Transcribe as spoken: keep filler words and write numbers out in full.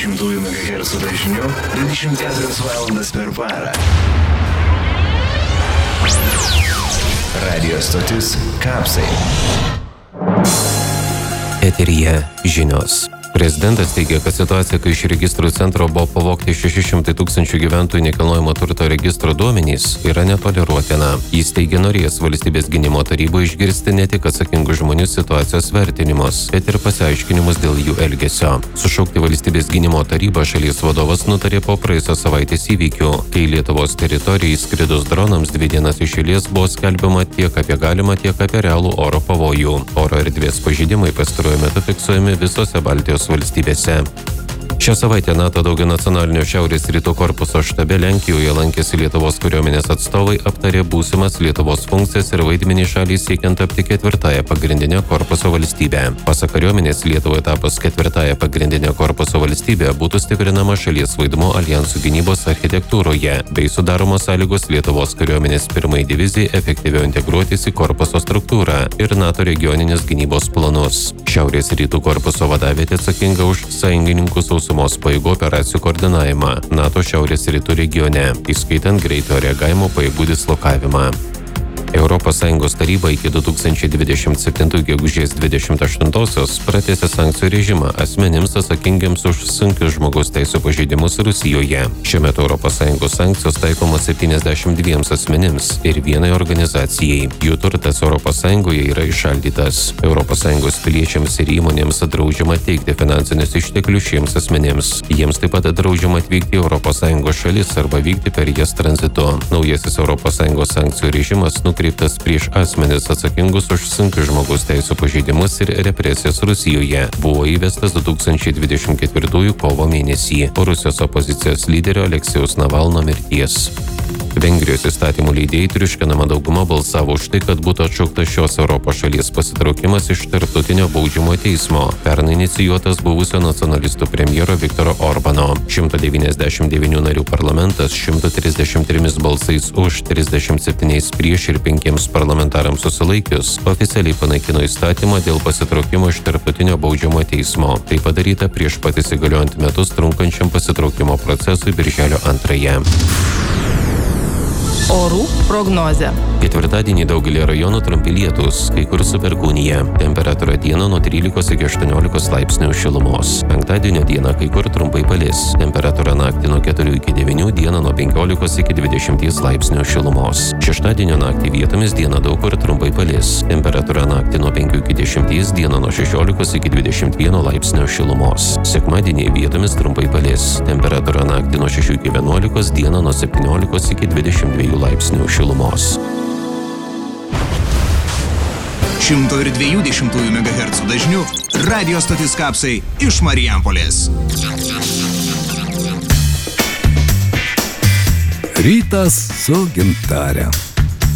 dvidešimt megahercų dažniu dvidešimt keturias valandas per parą. Radio stotis Kapsai. Eteryje žinios. Prezidentas teigia, kad situacija, kai iš registrų centro buvo pavogti šeši šimtai tūkstančių gyventojų nekilnojamo turto registro duomenys, yra netoleruotina. Jis teigia, norės valstybės gynimo taryboje išgirsti ne tik atsakingų žmonių situacijos vertinimus, bet ir pasiaiškinimus dėl jų elgesio. Sušaukti valstybės gynimo tarybą šalies vadovas nutarė po praėjusios savaitės įvykių, kai Lietuvos teritorijai skridus dronams dvi dienas iš eilės buvo skelbiama tiek apie galimą, tiek apie realų oro pavojų. Oro erdvės pažeidimai pastaruoju metu fiksuojami visose Baltijos valstybėse. Šią savaitę NATO daugianacionalinio Šiaurės rytų korpuso štabe Lenkijoje lankėsi Lietuvos kariuomenės atstovai, aptarė būsimas Lietuvos funkcijas ir vaidmenį šaliai siekiant tapti ketvirtąją pagrindinę korpuso valstybę. Pasak kariuomenės, Lietuvoje tapus ketvirtąją pagrindinę korpuso valstybę būtų stiprinama šalies vaidmuo aljansų gynybos architektūroje, bei sudaromos sąlygos Lietuvos kariuomenės pirmai divizijai efektyviau integruotis į korpuso struktūrą ir NATO regioninės gynybos planus. Šiaurės rytų korpuso vadavietė atsakinga už sąjungininkų sausumos pajėgų operacijų koordinavimą NATO šiaurės rytų regione, įskaitant greito reagavimo pajėgų dislokavimą. Europos Sąjungos taryba iki du tūkstančiai dvidešimt septintųjų gegužės dvidešimt aštuntosios pratęsė sankcijų režimą asmenims atsakingiams už sunkius žmogaus teisų pažeidimus Rusijoje. Šiuo metu Europos Sąjungos sankcijos taikomos septyniasdešimt dviems asmenims ir vienai organizacijai. Jų turtas Europos Sąjungoje yra įšaldytas. Europos Sąjungos piliečiams ir įmonėms draudžiama teikti finansinius išteklius šiems asmenims. Jiems taip pat draudžiama atvykti į Europos Sąjungos šalis arba vykti per jas tranzitu. Naujasis Europos Sąjungos sankcijų režimas nukreiptas kreiptas prieš asmenis atsakingus už sunkius žmogaus teisų pažeidimus ir represijas Rusijoje. Buvo įvestas du tūkstančiai dvidešimt ketvirtųjų kovo mėnesį po Rusijos opozicijos lyderio Aleksijaus Navalno mirties. Vengrijos įstatymų leidėjai triuškinama dauguma balsavo už tai, kad būtų atšauktas šios Europos šalies pasitraukimas iš tarptautinio baudžiamojo teismo, pernai inicijuotas buvusio nacionalistų premjero Viktoro Orbano. šimtas devyniasdešimt devynių narių parlamentas šimtas trisdešimt trimis balsais už, trisdešimt septyniais prieš ir penkiems parlamentarams susilaikius oficialiai panaikino įstatymą dėl pasitraukimo iš tarptautinio baudžiamojo teismo. Tai padaryta prieš pat įsigaliojant metus trunkančiam pasitraukimo procesui birželio antrąją. Orų prognozė. Ketvirtadienį daugelį rajonų trumpi lietūs, kai kur su perkūnija. Temperatūra dieną nuo trylikos iki aštuoniolikos laipsnių šilumos. Penktadienio dieną kai kur trumpai palis. Temperatūra naktį nuo keturių iki devynių, dieną nuo penkiolikos iki dvidešimties laipsnių šilumos. Šeštadienio naktį vietomis dieną daug kur trumpai palis. Temperatūra naktį nuo penkių iki dešimties, dieną nuo šešiolikos iki dvidešimt vieno laipsnio šilumos. Sekmadienį vietomis trumpai palis. Temperatūra naktį nuo šešių iki vienuolikos, dieną nuo septyniolikos iki dvidešimt dviejų laipsnių šilumos. šimto dviejų dešimtųjų megahercų dažniu radio stotis Kapsai iš Marijampolės. Rytas su Gintare.